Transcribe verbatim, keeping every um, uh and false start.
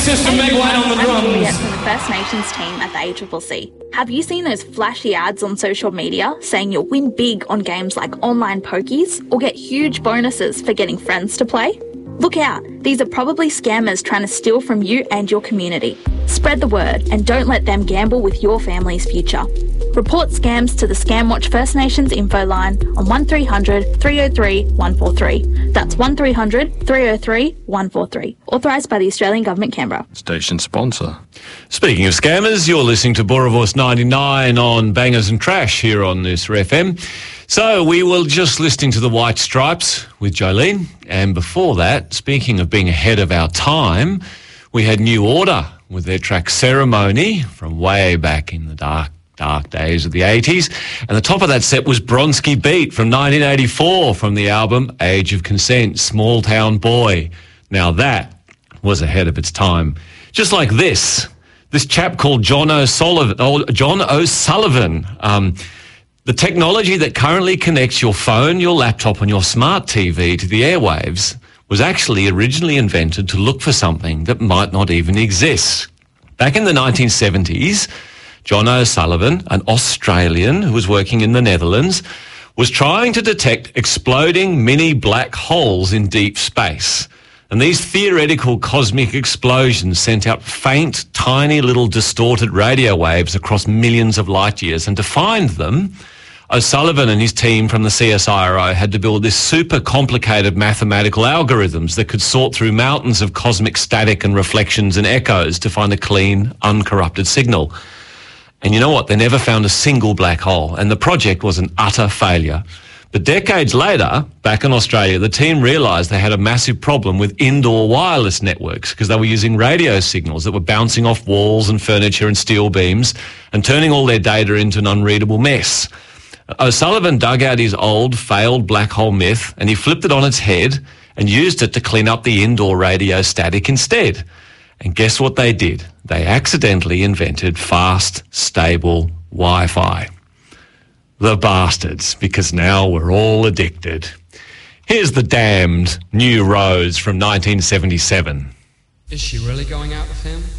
Sister Meg White on the I'm Juliet drums. from the First Nations team at the A C C C. Have you seen those flashy ads on social media saying you'll win big on games like online pokies or get huge bonuses for getting friends to play? Look out, these are probably scammers trying to steal from you and your community. Spread the word and don't let them gamble with your family's future. Report scams to the Scamwatch First Nations info line on one three hundred, three oh three, one four three. That's one three hundred, three oh three, one four three. Authorised by the Australian Government, Canberra. Station sponsor. Speaking of scammers, you're listening to Boerewors ninety-nine on Bangers and Trash here on this F M. So we were just listening to the White Stripes with Jolene, and before that, speaking of being ahead of our time, we had New Order with their track Ceremony from way back in the dark dark days of the eighties. And the top of that set was Bronski Beat from nineteen eighty-four from the album Age of Consent, Small Town Boy. Now that was ahead of its time. Just like this, this chap called John O'Sullivan, oh, John O'Sullivan, um, the technology that currently connects your phone, your laptop and your smart T V to the airwaves was actually originally invented to look for something that might not even exist. Back in the nineteen seventies, John O'Sullivan, an Australian who was working in the Netherlands, was trying to detect exploding mini black holes in deep space. And these theoretical cosmic explosions sent out faint, tiny little distorted radio waves across millions of light years. And to find them, O'Sullivan and his team from the C S I R O had to build this super complicated mathematical algorithms that could sort through mountains of cosmic static and reflections and echoes to find a clean, uncorrupted signal. And you know what? They never found a single black hole, and the project was an utter failure. But decades later, back in Australia, the team realised they had a massive problem with indoor wireless networks because they were using radio signals that were bouncing off walls and furniture and steel beams and turning all their data into an unreadable mess. O'Sullivan dug out his old, failed black hole myth and he flipped it on its head and used it to clean up the indoor radio static instead. And guess what they did? They accidentally invented fast, stable Wi-Fi. The bastards, because now we're all addicted. Here's the damned New Rose from nineteen seventy-seven. Is she really going out with him?